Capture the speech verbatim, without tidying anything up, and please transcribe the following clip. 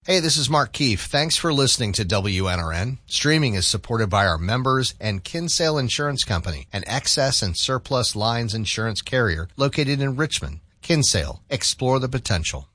Hey, this is Mark Keefe. Thanks for listening to W N R N. Streaming is supported by our members and Kinsale Insurance Company, an excess and surplus lines insurance carrier located in Richmond. Kinsale, explore the potential.